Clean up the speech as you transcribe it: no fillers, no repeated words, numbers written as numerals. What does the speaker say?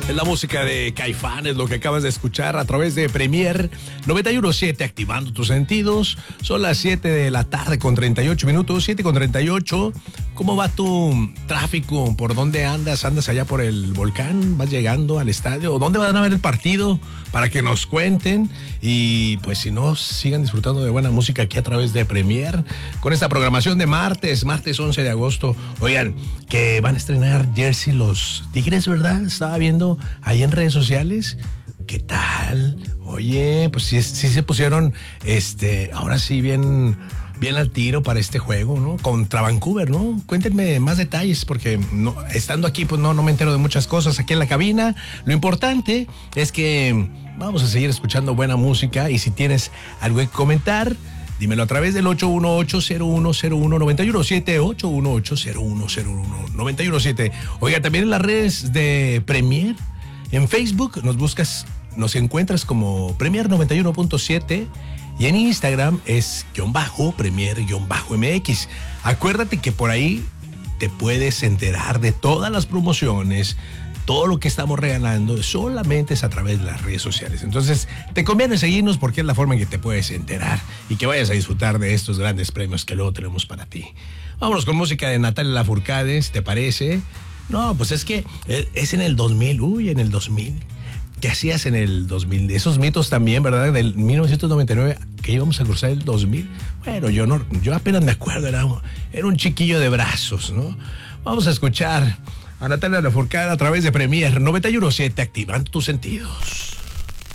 Es la música de Caifanes, lo que acabas de escuchar a través de Premier 91.7, activando tus sentidos. Son las 7 de la tarde con 38 minutos, 7 con 38. ¿Cómo va tu tráfico? ¿Por dónde andas? ¿Andas allá por el volcán? ¿Vas llegando al estadio? ¿Dónde van a ver el partido? Para que nos cuenten. Y pues si no, sigan disfrutando de buena música aquí a través de Premier. Con esta programación de martes 11 de agosto. Oigan, que van a estrenar jersey los Tigres, ¿verdad? Estaba viendo ahí en redes sociales. ¿Qué tal? Oye, pues sí se pusieron, ahora sí bien al tiro para este juego, ¿no? Contra Vancouver, ¿no? Cuéntenme más detalles, porque no, estando aquí, pues no me entero de muchas cosas aquí en la cabina. Lo importante es que vamos a seguir escuchando buena música, y si tienes algo que comentar, dímelo a través del 818-0101-917, 818-0101-917. Oiga, también en las redes de Premier, en Facebook nos encuentras como Premier 91.7, y en Instagram es _Premier_MX. Acuérdate que por ahí te puedes enterar de todas las promociones, todo lo que estamos regalando, solamente es a través de las redes sociales. Entonces, te conviene seguirnos porque es la forma en que te puedes enterar y que vayas a disfrutar de estos grandes premios que luego tenemos para ti. Vámonos con música de Natalia Lafourcade, ¿te parece? No, pues es que es en el 2000, en el 2000. ¿Qué hacías en el 2000? Esos mitos también, ¿verdad? Del 1999, que íbamos a cruzar el 2000. Bueno, yo apenas me acuerdo, era un chiquillo de brazos, ¿no? Vamos a escuchar a Natalia Lafourcade a través de Premier 91.7, activando tus sentidos.